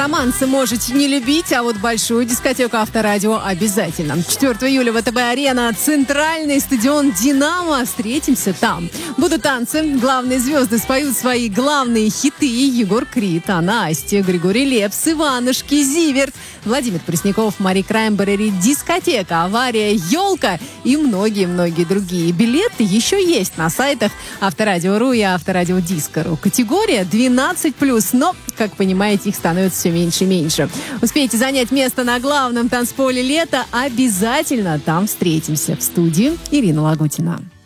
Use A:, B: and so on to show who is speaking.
A: романсы можете не любить, а вот большую дискотеку Авторадио обязательно. 4 июля ВТБ-арена, центральный стадион «Динамо». Встретимся там. Будут танцы, главные звезды споют свои главные хиты. Егор Крид, Настя, Григорий Лепс, Иванушки, Зиверт, Владимир Пресняков, Мари Краймбрери, дискотека, авария, елка и многие-многие другие. Билеты еще есть на сайтах Авторадио.ру и Авторадио.Диско.ру. Категория 12+, но, как понимаете, их становится все меньше и меньше. Успейте занять место на главном танцполе лета, обязательно там встретимся. В студии Ирина Лагутина.